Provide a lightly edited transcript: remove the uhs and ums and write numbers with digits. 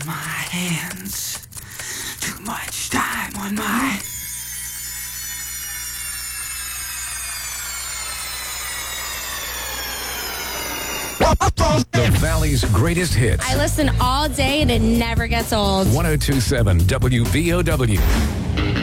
my hands. Too much time on my... The Valley's greatest hits. I listen all day and it never gets old. 1027 WVOW.